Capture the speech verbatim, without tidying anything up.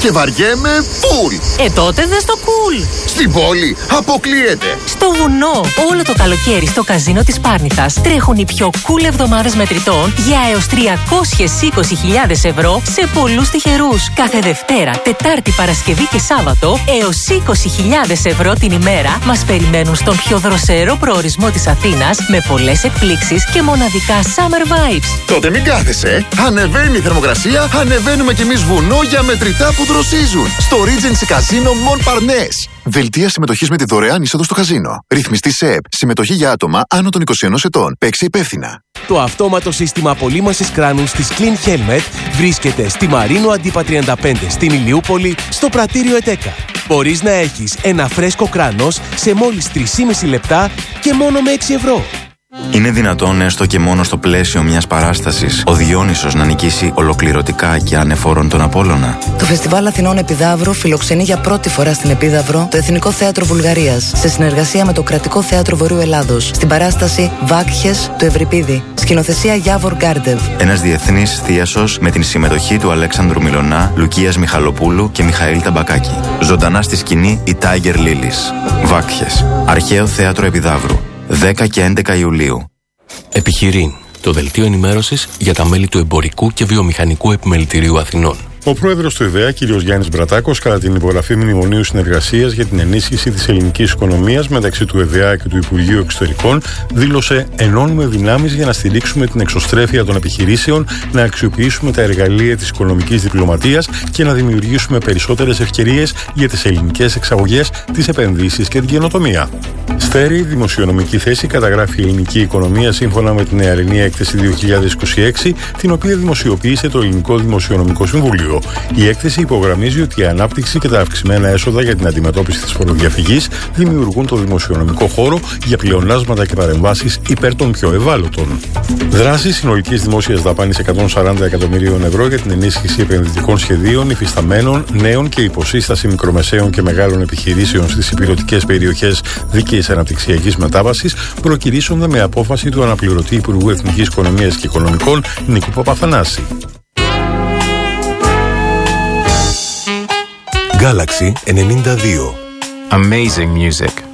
Και βαριέμαι full. Ε, τότε δες το cool. Στην πόλη αποκλείεται. Στο βουνό, όλο το καλοκαίρι στο καζίνο της Πάρνηθας τρέχουν οι πιο cool εβδομάδες μετρητών για έως τριακόσιες είκοσι χιλιάδες ευρώ σε πολλούς τυχερούς. Κάθε Δευτέρα, Τετάρτη, Παρασκευή και Σάββατο έως είκοσι χιλιάδες ευρώ την ημέρα μας περιμένουν στον πιο δροσερό προορισμό της Αθήνας με πολλές εκπλήξεις και μοναδικά summer vibes. Τότε μην κάθεσαι. Ανεβαίνει η θερμοκρασία, ανεβαίνουμε κι εμείς βουνό για μετρητά που δροσίζουν. Στο Regency Casino Montparnasse. Δελτία συμμετοχής με τη δωρεάν είσοδο στο καζίνο. Ρυθμιστή ΣΕΠ. Συμμετοχή για άτομα άνω των είκοσι ενός ετών. Παίξε υπεύθυνα. Το αυτόματο σύστημα απολύμασης κράνους της Clean Helmet βρίσκεται στη Μαρίνο Αντίπα τριάντα πέντε στην Ηλιούπολη, στο πρατήριο ΕΤΕΚΑ. Μπορείς να έχεις ένα φρέσκο κράνος σε μόλις τρία και μισό λεπτά και μόνο με έξι ευρώ. Είναι δυνατόν έστω και μόνο στο πλαίσιο μιας παράστασης ο Διόνυσος να νικήσει ολοκληρωτικά και ανεφόρον τον Απόλλωνα? Το Φεστιβάλ Αθηνών Επιδαύρου φιλοξενεί για πρώτη φορά στην Επίδαυρο το Εθνικό Θέατρο Βουλγαρίας σε συνεργασία με το Κρατικό Θέατρο Βορείου Ελλάδος στην παράσταση Βάκχες του Ευρυπίδη. Σκηνοθεσία Γιάβορ Γκάρντεβ. Ένας διεθνής θίασος με την συμμετοχή του Αλέξανδρου Μιλωνά, Λουκίας Μιχαλοπούλου και Μιχαήλ Ταμπακάκη. Ζωντανά στη σκηνή η Tiger Lilies. Βάκχες. Αρχαίο Θέατρο Επιδαύρου. δέκα και έντεκα Ιουλίου. Επιχειρήν, το δελτίο ενημέρωσης για τα μέλη του Εμπορικού και Βιομηχανικού Επιμελητηρίου Αθηνών. Ο πρόεδρος του ΕΔΕΑ, κ. Γιάννης Μπρατάκος, κατά την υπογραφή μνημονίου συνεργασίας για την ενίσχυση της ελληνικής οικονομίας μεταξύ του ΕΔΕΑ και του Υπουργείου Εξωτερικών, δήλωσε: ενώνουμε δυνάμεις για να στηρίξουμε την εξωστρέφεια των επιχειρήσεων, να αξιοποιήσουμε τα εργαλεία της οικονομικής διπλωματίας και να δημιουργήσουμε περισσότερες ευκαιρίες για τις ελληνικές εξαγωγές, τις επενδύσεις και την καινοτομία. Στέρεη δημοσιονομική θέση καταγράφει η ελληνική οικονομία σύμφωνα με την νεαρινή έκθεση δύο χιλιάδες είκοσι έξι, την οποία δημοσιοποίησε το Ελληνικό Δημοσιονομικό Συμβούλιο. Η έκθεση υπογραμμίζει ότι η ανάπτυξη και τα αυξημένα έσοδα για την αντιμετώπιση της φοροδιαφυγής δημιουργούν το δημοσιονομικό χώρο για πλεονάσματα και παρεμβάσεις υπέρ των πιο ευάλωτων. Δράση συνολικής δημόσιας δαπάνης εκατόν σαράντα εκατομμυρίων ευρώ για την ενίσχυση επενδυτικών σχεδίων, υφισταμένων, νέων και υποσύσταση μικρομεσαίων και μεγάλων επιχειρήσεων στις υπηρετικές περιοχές δίκαιης αναπτυξιακής μετάβασης προκυρήσονται με απόφαση του αναπληρωτή Υπουργού Εθνικής Οικονομίας και Οικονομικών Νίκου Παπαθανάση. Galaxy ενενήντα δύο. Amazing music.